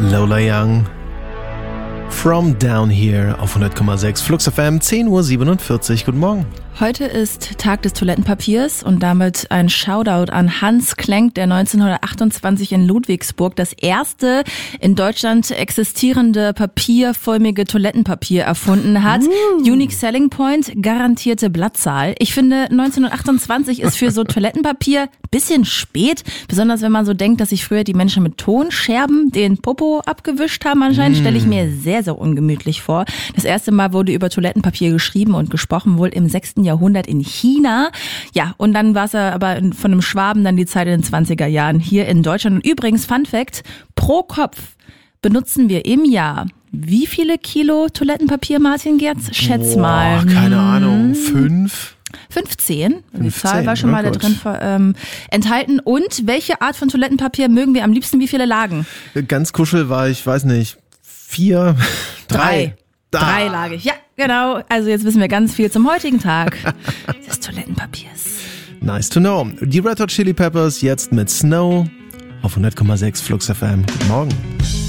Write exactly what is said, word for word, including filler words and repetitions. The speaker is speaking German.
Lola Young. From Down Here auf hundert Komma sechs Flux F M, zehn Uhr siebenundvierzig. Guten Morgen. Heute ist Tag des Toilettenpapiers und damit ein Shoutout an Hans Klenk, der neunzehnhundertachtundzwanzig in Ludwigsburg das erste in Deutschland existierende papierförmige Toilettenpapier erfunden hat. Uh. Unique Selling Point, garantierte Blattzahl. Ich finde, neunzehnhundertachtundzwanzig ist für so Toilettenpapier bisschen spät, besonders wenn man so denkt, dass sich früher die Menschen mit Tonscherben den Popo abgewischt haben. Anscheinend mm. stelle ich mir sehr, sehr ungemütlich vor. Das erste Mal wurde über Toilettenpapier geschrieben und gesprochen, wohl im sechsten Jahrhundert in China. Ja, und dann war es aber von einem Schwaben dann die Zeit in den zwanziger Jahren hier in Deutschland. Und übrigens, Fun Fact, pro Kopf benutzen wir im Jahr wie viele Kilo Toilettenpapier, Martin Gerz? Schätz Boah, mal. Keine Ahnung, fünf? fünfzehn. Die fünfzehn, Zahl war schon oh mal da Gott. drin ähm, enthalten. Und welche Art von Toilettenpapier mögen wir am liebsten? Wie viele Lagen? Ganz kuschel war ich, weiß nicht, vier, drei. Drei. Dreilagig. Ja, genau. Also jetzt wissen wir ganz viel zum heutigen Tag des Toilettenpapiers. Nice to know. Die Red Hot Chili Peppers jetzt mit Snow auf hundert Komma sechs Flux F M. Guten Morgen.